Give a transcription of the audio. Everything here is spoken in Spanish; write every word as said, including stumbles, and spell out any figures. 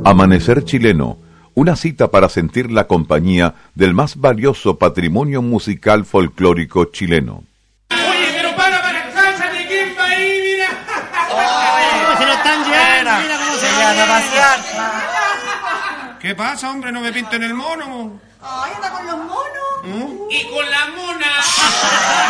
Amanecer Chileno, una cita para sentir la compañía del más valioso patrimonio musical folclórico chileno. Oye, pero para, para, salsa de quién va ahí, mira. Oh, se lo están llevando, mira cómo se van a pasear. ¿Qué pasa, hombre? No me pinten el mono. Ay, anda con los monos. ¿Mm? Y con la mona.